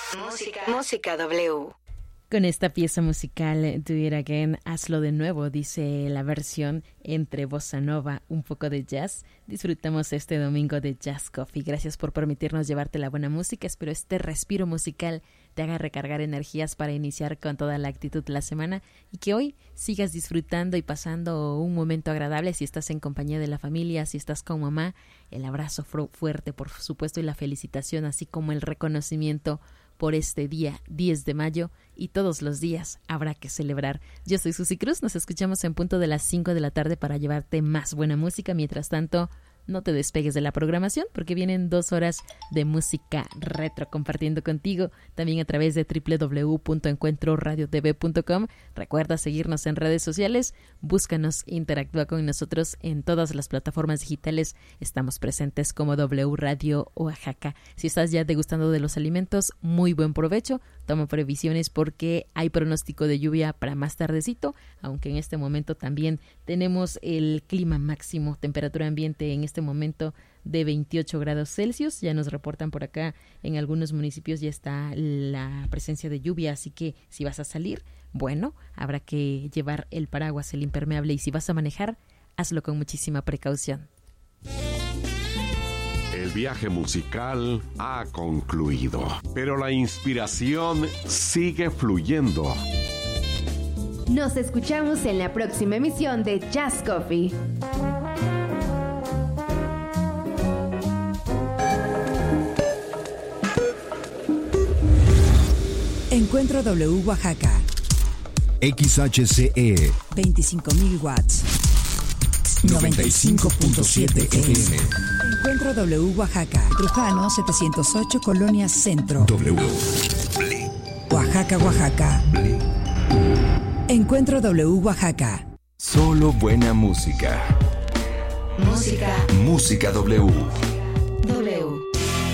Música W. Con esta pieza musical, Do It Again, hazlo de nuevo, dice la versión entre bossa nova, un poco de jazz. Disfrutamos este domingo de Jazz Coffee. Gracias por permitirnos llevarte la buena música. Espero este respiro musical te haga recargar energías para iniciar con toda la actitud la semana y que hoy sigas disfrutando y pasando un momento agradable si estás en compañía de la familia, si estás con mamá. El abrazo fuerte, por supuesto, y la felicitación, así como el reconocimiento por este día 10 de mayo y todos los días habrá que celebrar. Yo soy Susi Cruz, nos escuchamos en punto de las 5 de la tarde para llevarte más buena música. Mientras tanto, no te despegues de la programación porque vienen 2 horas de música retro compartiendo contigo, también a través de www.encuentroradiotv.com. Recuerda seguirnos en redes sociales, búscanos, interactúa con nosotros en todas las plataformas digitales. Estamos presentes como W Radio Oaxaca. Si estás ya degustando de los alimentos, muy buen provecho. Toma previsiones porque hay pronóstico de lluvia para más tardecito, aunque en este momento también tenemos el clima máximo, temperatura ambiente en este momento de 28 grados Celsius. Ya nos reportan por acá en algunos municipios ya está la presencia de lluvia, así que si vas a salir, bueno, habrá que llevar el paraguas, el impermeable, y si vas a manejar, hazlo con muchísima precaución. El viaje musical ha concluido, pero la inspiración sigue fluyendo. Nos escuchamos en la próxima emisión de Jazz Coffee. Encuentro W Oaxaca. XHCE 25.000 watts. 95.7 FM. Encuentro W Oaxaca. Trujano 708, Colonia Centro. W. Oaxaca, Oaxaca. Encuentro W Oaxaca. Solo buena música. Música Música W. W.